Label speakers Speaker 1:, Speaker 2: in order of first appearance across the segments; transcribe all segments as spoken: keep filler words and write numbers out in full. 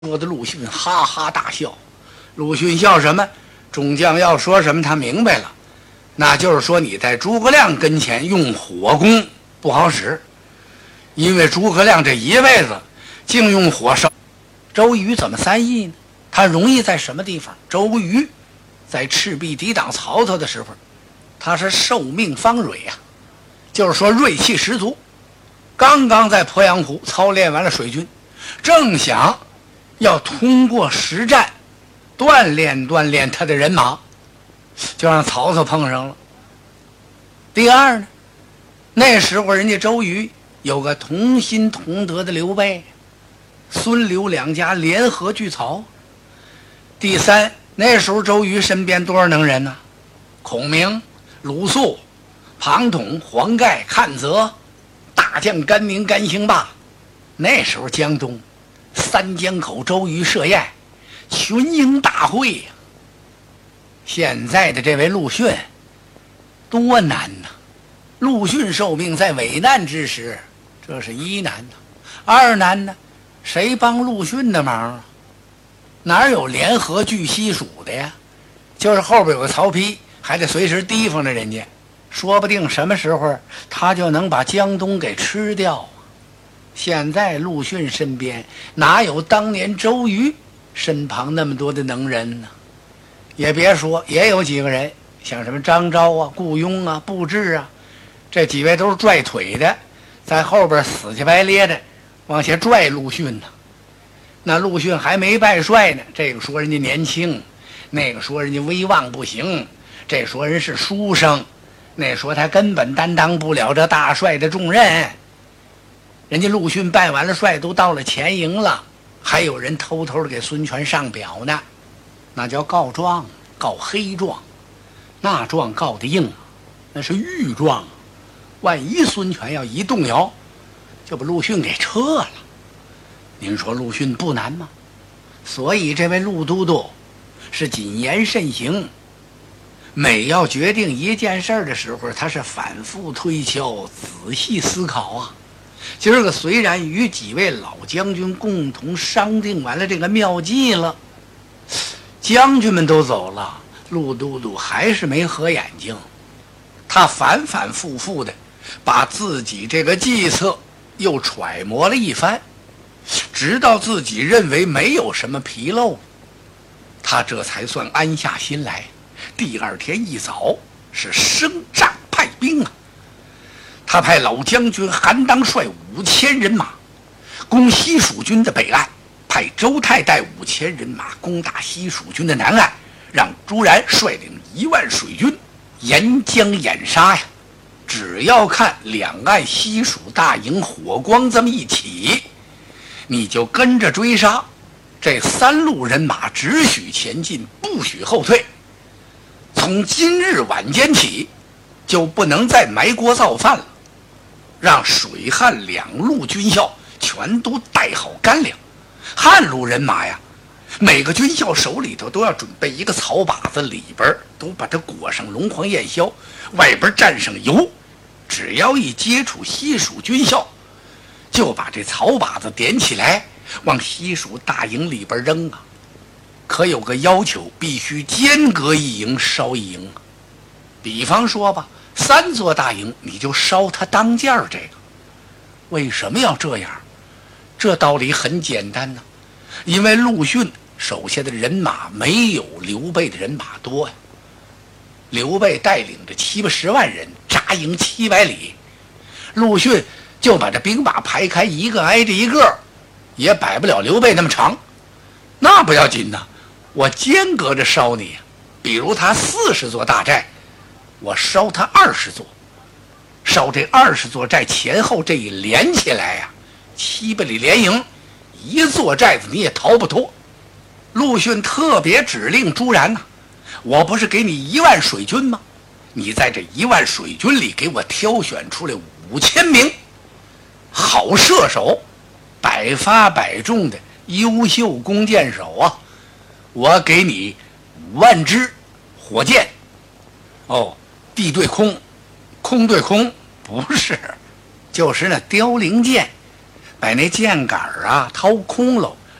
Speaker 1: 说的陆逊哈哈大笑。陆逊笑什么？众将要说什么他明白了，那就是说你在诸葛亮跟前用火攻不好使，因为诸葛亮这一辈子净用火烧。周瑜怎么三义呢？他容易在什么地方？周瑜在赤壁抵挡曹操的时候，他是受命方锐呀、啊，就是说锐气十足。刚刚在鄱阳湖操练完了水军，正想要通过实战锻炼锻炼他的人马，就让曹操碰上了。第二呢，那时候人家周瑜有个同心同德的刘备、孙刘两家联合拒曹。第三，那时候周瑜身边多少能人呢？孔明、鲁肃、庞统、黄盖、阚泽，大将甘宁、甘兴霸。那时候江东三江口周瑜设宴，群英大会呀、啊。现在的这位陆逊多难呐、啊！陆逊受命在危难之时，这是一难呐、啊。二难呢，谁帮陆逊的忙啊？哪有联合拒西蜀的呀？就是后边有个曹丕，还得随时提防着人家，说不定什么时候他就能把江东给吃掉。现在陆逊身边哪有当年周瑜身旁那么多的能人呢？也别说，也有几个人，像什么张昭啊、顾雍啊、布置啊，这几位都是拽腿的，在后边死乞白咧的往下拽陆逊呢。那陆逊还没拜帅呢，这个说人家年轻，那个说人家威望不行，这说人是书生，那说他根本担当不了这大帅的重任。人家陆逊拜完了帅，都到了前营了，还有人偷偷的给孙权上表呢，那叫告状，告黑状，那状告的硬，那是御状，万一孙权要一动摇，就把陆逊给撤了。您说陆逊不难吗？所以这位陆都督是谨言慎行，每要决定一件事的时候，他是反复推敲，仔细思考啊。今儿个虽然与几位老将军共同商定完了这个妙计了，将军们都走了，陆都督还是没合眼睛。他反反复复的把自己这个计策又揣摩了一番，直到自己认为没有什么纰漏，他这才算安下心来。第二天一早是升帐派兵啊，他派老将军韩当率五千人马攻西蜀军的北岸，派周泰带五千人马攻打西蜀军的南岸，让朱然率领一万水军沿江掩杀呀。只要看两岸西蜀大营火光这么一起，你就跟着追杀，这三路人马只许前进，不许后退。从今日晚间起，就不能再埋锅造饭了，让水汉两路军校全都带好干粮。汉路人马呀，每个军校手里头都要准备一个草把子，里边都把它裹上龙黄燕硝，外边蘸上油，只要一接触西蜀军校，就把这草把子点起来，往西蜀大营里边扔啊。可有个要求，必须间隔一营烧一营。比方说吧，三座大营你就烧它当间儿这个。为什么要这样？这道理很简单呢，因为陆逊手下的人马没有刘备的人马多呀。刘备带领着七八十万人扎营七百里，陆逊就把这兵马排开，一个挨着一个，也摆不了刘备那么长。那不要紧呢，我间隔着烧你，比如他四十座大寨，我烧他二十座，烧这二十座寨前后这一连起来呀、啊，七百里连营，一座寨子你也逃不脱。陆逊特别指令朱然呐、啊，我不是给你一万水军吗？你在这一万水军里给我挑选出来五千名好射手，百发百中的优秀弓箭手啊！我给你五万支火箭。哦，地对空，空对空不是，就是那凋零箭，把那箭杆啊掏空了，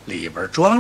Speaker 1: 里边装